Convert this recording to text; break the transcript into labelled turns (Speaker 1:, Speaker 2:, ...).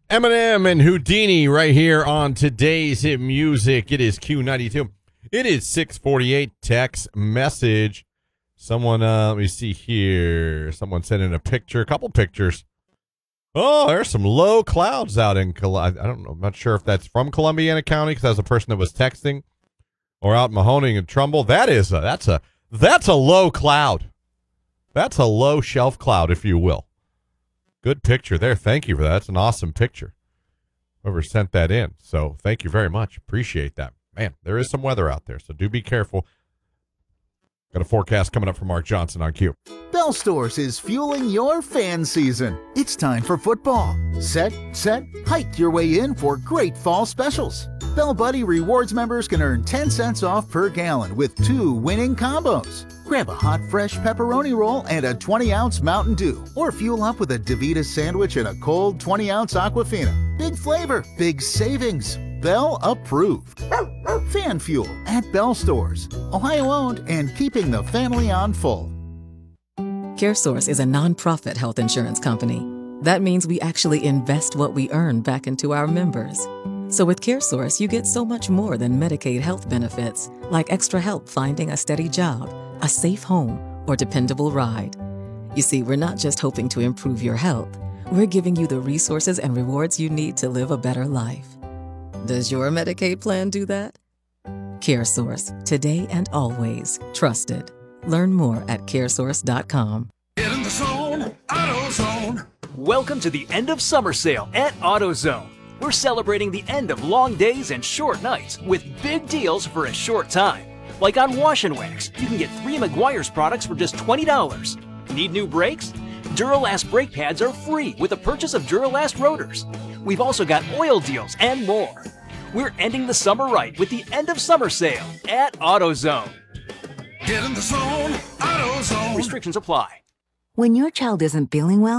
Speaker 1: Eminem and Houdini right here on today's hit music. It is Q92. It is 6:48. Text message. Someone, let me see here. Someone sent in a picture, a couple pictures. Oh, there's some low clouds out in I don't know. I'm not sure if that's from Columbiana County because that's a person that was texting, or out in Mahoning and Trumbull. That's a low cloud. That's a low shelf cloud, if you will. Good picture there. Thank you for that. That's an awesome picture. Whoever sent that in. So thank you very much. Appreciate that. Man, there is some weather out there, so do be careful. Got a forecast coming up from Mark Johnson on Q.
Speaker 2: Bell Stores is fueling your fan season. It's time for football. Set, hike your way in for great fall specials. Bell Buddy Rewards members can earn 10 cents off per gallon with 2 winning combos. Grab a hot, fresh pepperoni roll and a 20-ounce Mountain Dew, or fuel up with a DeVita sandwich and a cold 20-ounce Aquafina. Big flavor, big savings. Bell approved. Fan Fuel at Bell Stores. Ohio owned and keeping the family on full.
Speaker 3: CareSource is a nonprofit health insurance company. That means we actually invest what we earn back into our members. So with CareSource, you get so much more than Medicaid health benefits, like extra help finding a steady job, a safe home, or dependable ride. You see, we're not just hoping to improve your health. We're giving you the resources and rewards you need to live a better life. Does your Medicaid plan do that? CareSource, today and always trusted. Learn more at caresource.com.
Speaker 4: Get in the zone, AutoZone.
Speaker 5: Welcome to the end of summer sale at AutoZone. We're celebrating the end of long days and short nights with big deals for a short time. Like on Wash and Wax, you can get 3 Meguiar's products for just $20. Need new brakes? Duralast brake pads are free with the purchase of Duralast rotors. We've also got oil deals and more. We're ending the summer right with the end of summer sale at AutoZone.
Speaker 4: Get in the zone, AutoZone.
Speaker 5: Restrictions apply.
Speaker 6: When your child isn't feeling well,